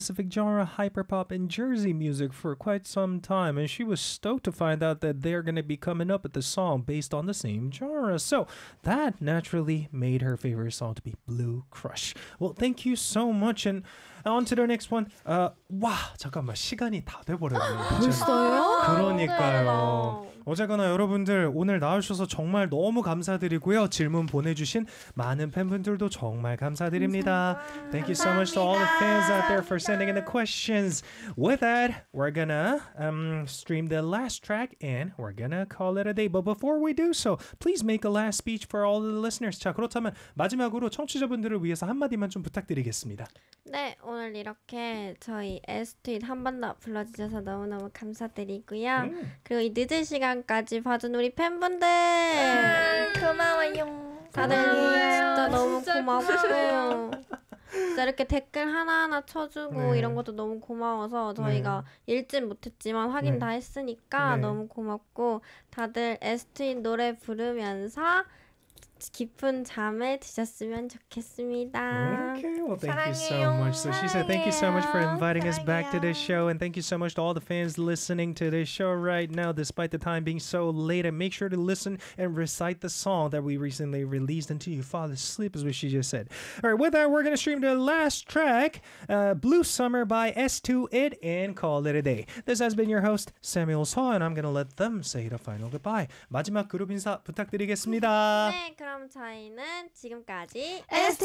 specific genre, hyperpop and Jersey music for quite some time, and she was stoked to find out that they're going to be coming up with a song based on the same genre. So that naturally made her favorite song to be Blue Crush. Well, thank you so much, and on to the next one. 와, 잠깐만, 시간이 다 돼버렸네요. 벌써요? 그러니까요. 어쨌거나 여러분들 오늘 나와주셔서 정말 너무 감사드리고요. 질문 보내주신 많은 팬분들도 정말 감사드립니다. Thank you so much to all the fans out there for sending in the questions. With that, we're gonna stream the last track and we're gonna call it a day. But before we do so, please make a last speech for all the listeners. 자, 그렇다면 마지막으로 청취자분들을 위해서 한마디만 좀 부탁드리겠습니다. 네, 오늘 이렇게 저희 에스트윗 한 번 더 불러주셔서 너무너무 감사드리고요. 그리고 이 늦은 시간까지 봐준 우리 팬분들 고마워요. 다들 진짜 너무 고맙고 진짜 이렇게 댓글 하나하나 쳐주고 네. 이런 것도 너무 고마워서 저희가 읽진 못했지만 확인 다 했으니까 네. 너무 고맙고 다들 에스트윗 노래 부르면서 깊은 잠에 드셨으면 좋겠습니다. Okay, well, thank you so 사랑해요. much. So she said, thank you so much for inviting us back to this 사랑해요. show, and thank you so much to all the fans listening to this show right now, despite the time being so late. And make sure to listen and recite the song that we recently released until you fall asleep, as what she just said. All right, with that, we're going to stream the last track, Blue Summer by S2IT, and call it a day. This has been your host, Samuel Saw, and I'm going to let them say the final goodbye. 마지막 그룹 인사 부탁드리겠습니다. 네, 그럼 저희는 지금까지